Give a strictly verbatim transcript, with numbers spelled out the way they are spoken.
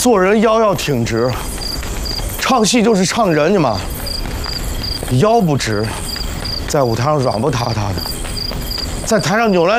做人腰要挺直，唱戏就是唱人家嘛。腰不直，在舞台上软不塌塌的，在台上扭来